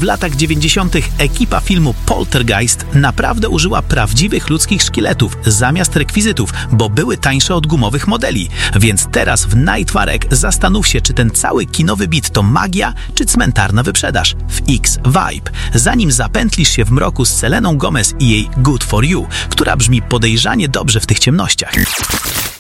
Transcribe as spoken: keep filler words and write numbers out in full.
w latach dziewięćdziesiątych ekipa filmu Poltergeist naprawdę użyła prawdziwych ludzkich szkieletów zamiast rekwizytów, bo były tańsze od gumowych modeli. Więc teraz w Nightmare zastanów się, czy ten cały kinowy bit to magia, czy cmentarna wyprzedaż w X-Vibe, zanim zapętlisz się w mroku z Seleną Gomez i jej Good For You, która brzmi podejrzanie dobrze w tych ciemnościach.